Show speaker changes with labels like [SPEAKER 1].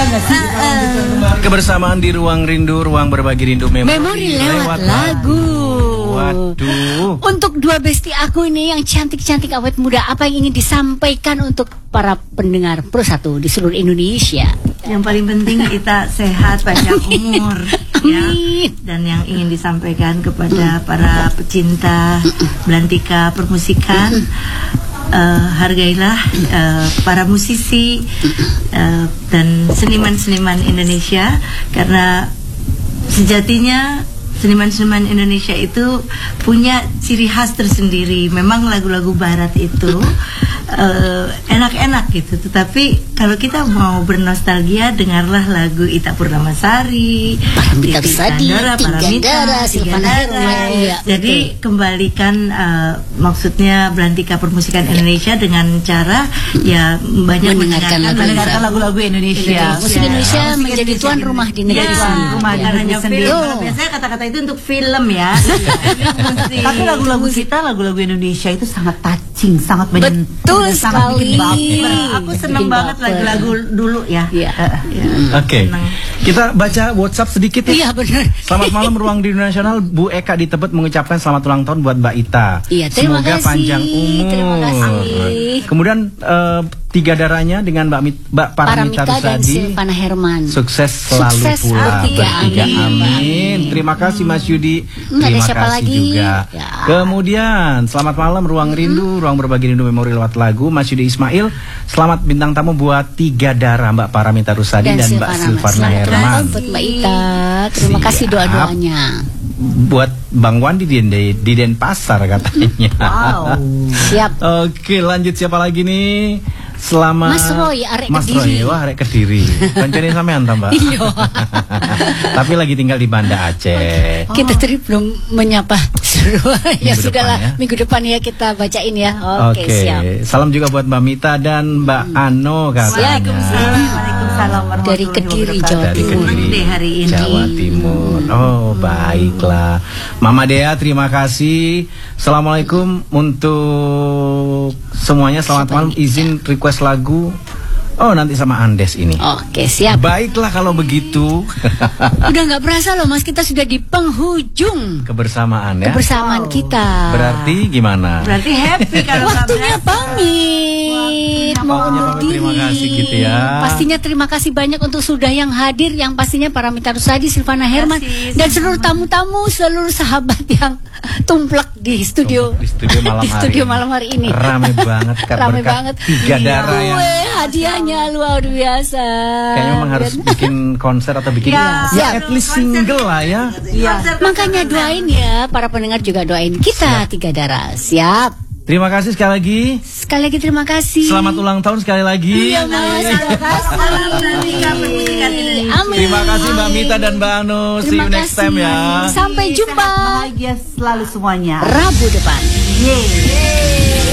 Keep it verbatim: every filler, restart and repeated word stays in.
[SPEAKER 1] nggak sih?
[SPEAKER 2] Kebersamaan di ruang rindu, ruang berbagi rindu memori,
[SPEAKER 3] memori lewat, lewat lagu.
[SPEAKER 2] Waduh.
[SPEAKER 3] Untuk dua besti aku ini yang cantik-cantik awet muda, apa yang ingin disampaikan untuk para pendengar Pro satu di seluruh Indonesia?
[SPEAKER 1] Yang paling penting kita sehat, panjang umur, ya. Dan yang ingin disampaikan kepada para pecinta belantika permusikan, uh, hargailah uh, para musisi uh, dan seniman-seniman Indonesia, karena sejatinya seniman-seniman Indonesia itu punya ciri khas tersendiri. Memang lagu-lagu barat itu enak-enak uh, gitu, tetapi kalau kita mau bernostalgia, dengarlah lagu Ita Purnamasari,
[SPEAKER 3] Paramita Rusady, Tiga Dara, Silvana Herman. Iya,
[SPEAKER 1] jadi betul. Kembalikan uh, maksudnya belantika permusikan Indonesia dengan cara ya banyak mendengarkan
[SPEAKER 4] mendengarkan lagu-lagu Indonesia.
[SPEAKER 3] Musik Indonesia ya, menjadi tuan rumah di negeri
[SPEAKER 1] ya,
[SPEAKER 3] sendiri.
[SPEAKER 1] Rumah
[SPEAKER 3] ya.
[SPEAKER 1] di negeri sendiri. Biasanya kata-kata itu untuk film ya.
[SPEAKER 4] Tapi lagu-lagu kita, lagu-lagu Indonesia itu sangat touching, sangat menyentuh.
[SPEAKER 3] Betul sekali.
[SPEAKER 1] Aku senang banget lagu-lagu dulu ya.
[SPEAKER 3] Ya.
[SPEAKER 1] Uh, ya.
[SPEAKER 2] Oke. Okay. Kita baca WhatsApp sedikit ya.
[SPEAKER 3] Iya benar.
[SPEAKER 2] Selamat malam Ruang Rindu Nasional. Bu Eka di Tebet mengucapkan selamat ulang tahun buat Mbak Ita.
[SPEAKER 3] Iya, terima
[SPEAKER 2] Semoga
[SPEAKER 3] kasih.
[SPEAKER 2] panjang umur.
[SPEAKER 3] Terima kasih.
[SPEAKER 2] Kemudian uh, tiga darahnya dengan Mbak Mit, Mbak Paramita
[SPEAKER 3] Paramita dan
[SPEAKER 2] Rusady.
[SPEAKER 3] Silvana Herman.
[SPEAKER 2] Sukses selalu
[SPEAKER 3] Sukses
[SPEAKER 2] pula
[SPEAKER 3] bertiga.
[SPEAKER 2] bertiga.
[SPEAKER 3] Amin.
[SPEAKER 2] Amin. Terima kasih Mas Yudi.
[SPEAKER 3] Nggak ada
[SPEAKER 2] Terima
[SPEAKER 3] siapa
[SPEAKER 2] kasih
[SPEAKER 3] lagi?
[SPEAKER 2] juga.
[SPEAKER 3] Ya.
[SPEAKER 2] Kemudian selamat malam Ruang Rindu, Ruang Berbagi Rindu Memori lewat lagu. Mas Yudi Ismail. Selamat bintang tamu buat tiga darah Mbak Paramita Rusady dan, dan Mbak Silvana Herman.
[SPEAKER 3] Buat Mbak Ita. Terima
[SPEAKER 2] Siap.
[SPEAKER 3] kasih doa-doanya.
[SPEAKER 2] Buat Bang Wandi di, di, di Denpasar katanya.
[SPEAKER 4] Wow.
[SPEAKER 3] Siap.
[SPEAKER 2] Oke, lanjut siapa lagi nih? Selama
[SPEAKER 3] Mas Roy, arek
[SPEAKER 2] Mas
[SPEAKER 3] Kediri.
[SPEAKER 2] Roy, wah arek Kediri. Kancane sampean ta, Mbak?
[SPEAKER 3] Iya.
[SPEAKER 2] Tapi lagi tinggal di Banda Aceh.
[SPEAKER 3] Kita tadi belum menyapa. Ya
[SPEAKER 2] Minggu
[SPEAKER 3] sudahlah,
[SPEAKER 2] depan ya.
[SPEAKER 3] minggu depan ya kita bacain ya. Oke,
[SPEAKER 2] Oke,
[SPEAKER 3] siap.
[SPEAKER 2] salam juga buat Mbak Mita dan Mbak Ano katanya.
[SPEAKER 1] Waalaikumsalam. Waalaikumsalam warahmatullahi
[SPEAKER 3] Dari Kediri,
[SPEAKER 1] wabarakatuh.
[SPEAKER 3] Jawa
[SPEAKER 2] Dari
[SPEAKER 3] Timur.
[SPEAKER 2] Kediri,
[SPEAKER 1] hari ini.
[SPEAKER 2] Jawa Timur. Oh, baiklah. Mama Dea, terima kasih. Assalamualaikum untuk semuanya. Selamat malam. Izin request lagu. Oh, nanti sama Andes ini.
[SPEAKER 3] Oke, siap.
[SPEAKER 2] Baiklah kalau begitu.
[SPEAKER 3] Udah nggak berasa loh Mas, kita sudah di penghujung
[SPEAKER 2] Kebersamaan ya.
[SPEAKER 3] kebersamaan kita.
[SPEAKER 2] Berarti gimana?
[SPEAKER 1] Berarti happy kalau
[SPEAKER 3] Waktunya pamit, mau
[SPEAKER 2] Waktunya
[SPEAKER 3] undur
[SPEAKER 2] pamit,
[SPEAKER 3] diri.
[SPEAKER 2] terima kasih gitu ya.
[SPEAKER 3] Pastinya terima kasih banyak untuk sudah yang hadir, yang pastinya Paramita Rusady, Silvana Herman,
[SPEAKER 1] kasih,
[SPEAKER 3] dan seluruh tamu-tamu, seluruh sahabat yang tumplak di studio,
[SPEAKER 2] Di studio malam
[SPEAKER 3] di
[SPEAKER 2] hari
[SPEAKER 3] studio
[SPEAKER 2] ini.
[SPEAKER 3] malam hari ini.
[SPEAKER 2] Rame banget, Kak,
[SPEAKER 3] Rame
[SPEAKER 2] berkat
[SPEAKER 3] banget.
[SPEAKER 2] tiga darah yang
[SPEAKER 3] Kue hadiahnya luar biasa.
[SPEAKER 2] kayaknya memang harus bikin konser atau bikin
[SPEAKER 1] Ya,
[SPEAKER 2] ya,
[SPEAKER 3] siap.
[SPEAKER 2] at least single lah ya.
[SPEAKER 1] Iya.
[SPEAKER 3] Makanya doain ya, para pendengar juga doain kita tiga darah. Siap.
[SPEAKER 2] Terima kasih sekali lagi.
[SPEAKER 3] Sekali lagi terima kasih.
[SPEAKER 2] Selamat ulang tahun sekali lagi.
[SPEAKER 3] Iya Mas, terima kasih. Amin.
[SPEAKER 2] Terima kasih Mbak Mita dan Mbak Anu. See you
[SPEAKER 3] Terima
[SPEAKER 2] next time
[SPEAKER 3] kasih.
[SPEAKER 2] ya.
[SPEAKER 3] Sampai jumpa
[SPEAKER 4] Bahagia selalu semuanya.
[SPEAKER 3] Rabu depan.
[SPEAKER 4] Yeay.